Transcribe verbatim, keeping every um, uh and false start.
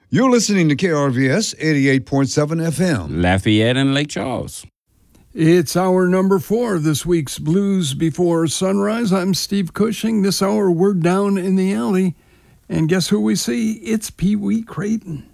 You're listening to K R V S eighty-eight point seven F M. Lafayette and Lake Charles. It's hour number four of this week's Blues Before Sunrise. I'm Steve Cushing. This hour, we're down in the alley. And guess who we see? It's Pee Wee Creighton.